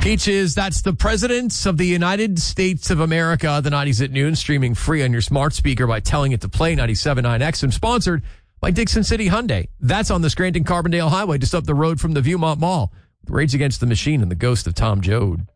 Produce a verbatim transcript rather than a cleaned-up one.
Peaches, that's the presidents of the United States of America. The nineties at noon, streaming free on your smart speaker by telling it to play ninety-seven point nine X M, sponsored by Dixon City Hyundai. That's on the Scranton-Carbondale Highway, just up the road from the Viewmont Mall. Rage Against the Machine and the ghost of Tom Joad.